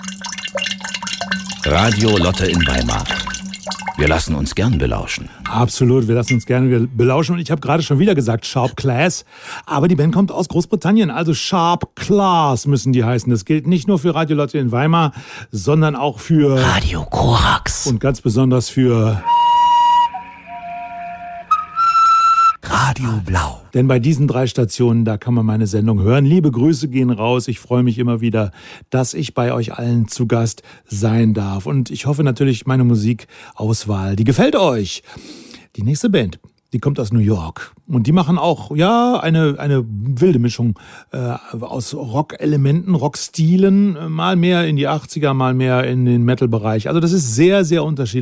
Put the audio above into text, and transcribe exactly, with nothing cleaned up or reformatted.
Radio Lotte in Weimar. Wir lassen uns gern belauschen. Absolut, wir lassen uns gerne belauschen. Und ich habe gerade schon wieder gesagt, Sharp Class. Aber die Band kommt aus Großbritannien, also Sharp Class müssen die heißen. Das gilt nicht nur für Radio Lotte in Weimar, sondern auch für Radio Korax. Und ganz besonders für Radio Blau. Denn bei diesen drei Stationen, da kann man meine Sendung hören. Liebe Grüße gehen raus. Ich freue mich immer wieder, dass ich bei euch allen zu Gast sein darf. Und ich hoffe natürlich, meine Musikauswahl, die gefällt euch. Die nächste Band, die kommt aus New York. Und die machen auch, ja, eine, eine wilde Mischung äh, aus Rock-Elementen, Rock-Stilen. Mal mehr in die achtziger, mal mehr in den Metal-Bereich. Also das ist sehr, sehr unterschiedlich.